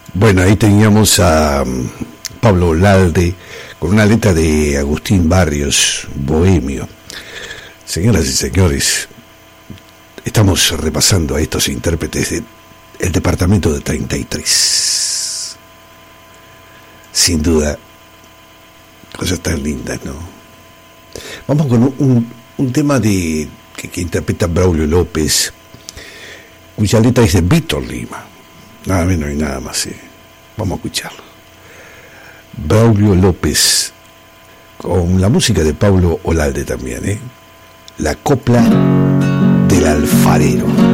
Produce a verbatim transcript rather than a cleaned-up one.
Bueno, ahí teníamos a um, Pablo Olalde con una letra de Agustín Barrios, Bohemio. Señoras y señores, estamos repasando a estos intérpretes del departamento de treinta y tres. Sin duda, cosas tan lindas, ¿no? Vamos con un, un, un tema de que, que interpreta Braulio López, cuya letra es de Víctor Lima. Nada menos y nada más, ¿eh? Vamos a escucharlo. Braulio López, con la música de Pablo Olalde también, ¿eh? La copla del alfarero.